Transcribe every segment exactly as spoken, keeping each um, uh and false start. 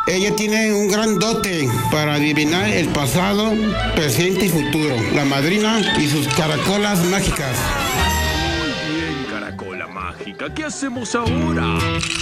Ella tiene un gran dote para adivinar el pasado, presente y futuro. La madrina y sus caracolas mágicas. Muy bien, caracola mágica. ¿Qué hacemos ahora?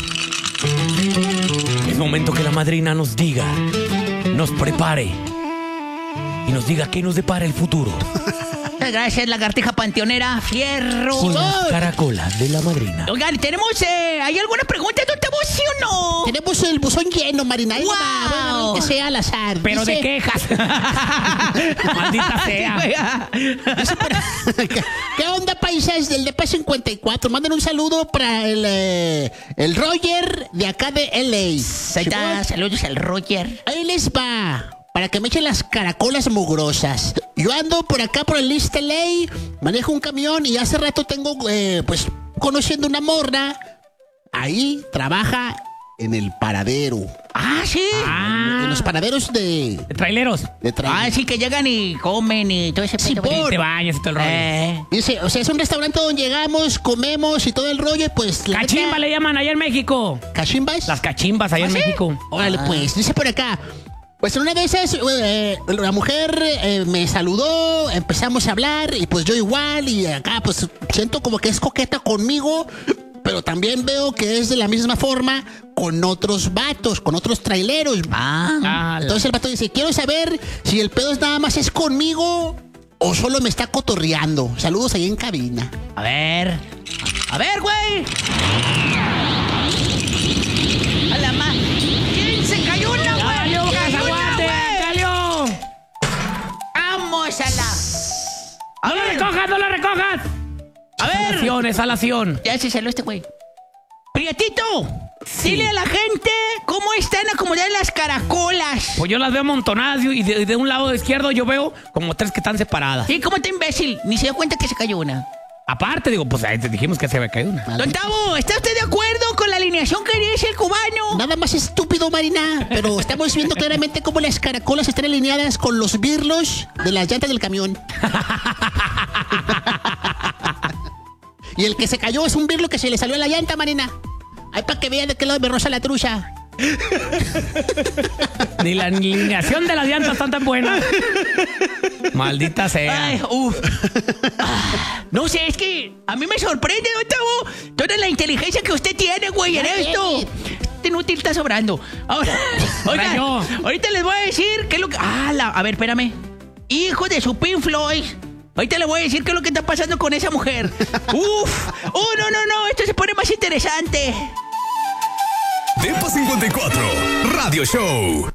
Es momento que la madrina nos diga, nos prepare y nos diga qué nos depara el futuro. Gracias, lagartija panteonera. Fierro. Con las caracolas de la madrina. Oigan, tenemos... Eh, ¿hay alguna pregunta, don Tabo, sí o no? Tenemos el buzón lleno, Marina. ¡Wow! Bueno, que sea al azar. Pero Dice, de quejas. Maldita sea. dice, pero- ¿Qué, qué onda, paisas del D P cincuenta y cuatro? Manden un saludo para el, eh, el Roger de acá de L A. Ahí está, saludos al Roger. Ahí les va. Para que me echen las caracolas mugrosas. Yo ando por acá por el East L A, manejo un camión y hace rato tengo, eh, pues, conociendo una morra. Ahí trabaja en el paradero. Ah, sí. En los paraderos de... De traileros. de tra- Ah, sí, que llegan y comen y todo ese Sí, pedo. por- Y te bañas y todo el rollo. Eh, Dice, o sea, es un restaurante donde llegamos, comemos y todo el rollo, pues... la Cachimba neta- le llaman allá en México. ¿Cachimbas? Las cachimbas allá en México. Órale, pues, dice por acá. Pues en una de esas, eh, la mujer eh, me saludó, empezamos a hablar y pues yo igual y acá pues siento como que es coqueta conmigo, pero también veo que es de la misma forma con otros vatos, con otros traileros. ah, Ah, Entonces el vato dice, quiero saber si el pedo es nada más es conmigo o solo me está cotorreando. Saludos ahí en cabina. a ver. A ver, güey. A la ma... ¿Quién se cayó una, güey? ¡Calió, ¡Cayó una, Cazaguate! güey! ¡Calió! Vamos a la... A ¡No la ver, recojas, no la recojas! a ver. Exhalación, exhalación. Ya se salió este güey. Prietito, dile a la gente cómo están acomodadas las caracolas. Pues yo las veo amontonadas y de, de un lado izquierdo yo veo como tres que están separadas. Sí, ¿cómo está imbécil? Ni se dio cuenta que se cayó una. Aparte, digo, pues ahí te dijimos que se había caído una. Don Tavo, ¿está usted de acuerdo con la alineación que dice el cubano? Nada más estúpido, Marina, pero estamos viendo claramente cómo las caracolas están alineadas con los birlos de las llantas del camión. Y el que se cayó es un birlo que se le salió a la llanta, Marina. Ahí para que vea de qué lado me roza la trucha. Ni la alineación de las llantas están tan buenas. Maldita sea. Ay, uf. Ah, no sé, es que a mí me sorprende, Don Tavo, toda la inteligencia que usted tiene, güey, en esto. Este inútil está sobrando. Ahora, Ahora oiga, yo. ahorita les voy a decir qué es lo que... Ah, la- a ver, espérame. Hijo de su Pink Floyd. Ahorita le voy a decir qué es lo que está pasando con esa mujer. Uf. Oh, no, no, no, esto se pone más interesante. D P cincuenta y cuatro Radio Show.